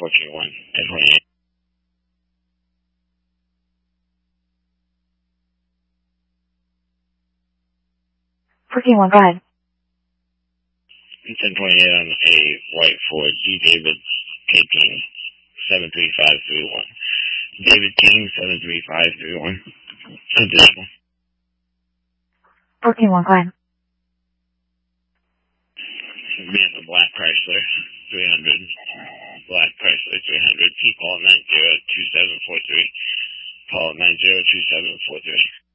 421 at 28. Go ahead. 1028 on a white Ford G. David K. King 73531. David King 73531. Additional. 14-1, go ahead. Being a black Chrysler 300. Black Chrysler 300. Call 902743. Call 902743.